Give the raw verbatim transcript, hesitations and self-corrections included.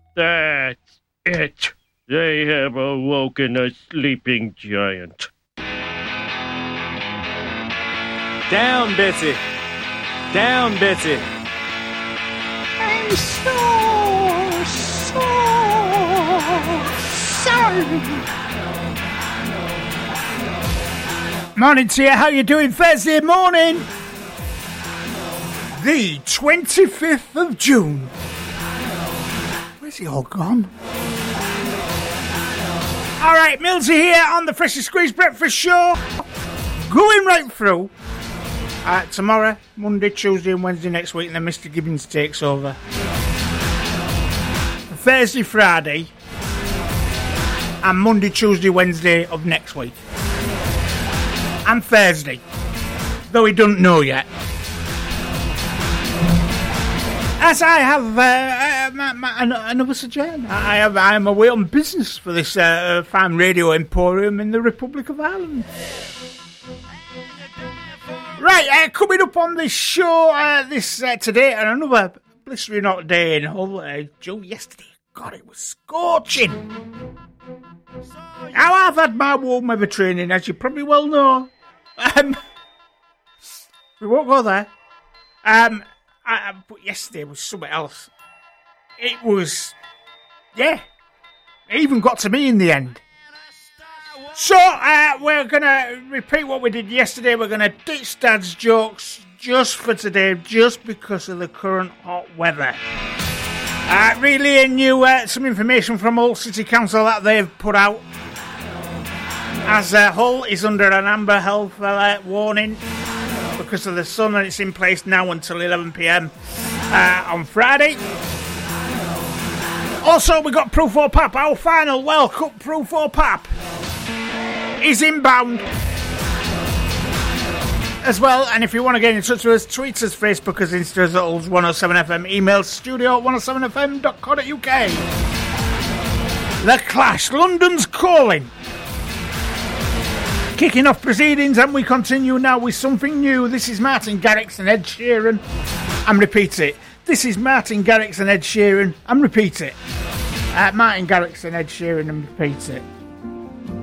That's it. They have awoken a sleeping giant. Down, Betsy. Down, Betsy. I'm so, so sorry. Morning to you. How you doing Thursday morning? The twenty-fifth of June. Where's he all gone? All right, Millsy here on the Freshly Squeezed Breakfast Show. Going right through. Uh, tomorrow, Monday, Tuesday and Wednesday next week, and then Mister Gibbons takes over. Thursday, Friday, and Monday, Tuesday, Wednesday of next week. And Thursday, though he doesn't know yet. As I have uh, my, my, another suggestion, I have I am away on business for this uh, fine radio emporium in the Republic of Ireland. Right, uh, coming up on this show uh, this uh, today, and another blistering hot day in Hull. Uh, Joe, yesterday, God, it was scorching. Now, I've had my warm weather training, as you probably well know. Um, we won't go there. Um, I, but yesterday was something else. It was, yeah, it even got to me in the end. So, uh, we're going to repeat what we did yesterday. We're going to ditch Dad's jokes just for today, just because of the current hot weather. Uh, relaying you uh, some information from Hull City Council that they've put out. As uh, Hull is under an amber health alert warning because of the sun, and it's in place now until eleven p.m. Uh, on Friday. Also, we got Proof or Pap, our final World Cup Proof or Pap is inbound as well. And if you want to get in touch with us, tweet us, Facebook us, Insta us at Hull's one oh seven F M, email studio at one oh seven f m dot co dot u k. The Clash, London's Calling. Kicking off proceedings, and we continue now with something new. This is Martin Garrix and Ed Sheeran. And repeat it. This is Martin Garrix and Ed Sheeran. And repeat it. Uh, Martin Garrix and Ed Sheeran and repeat it.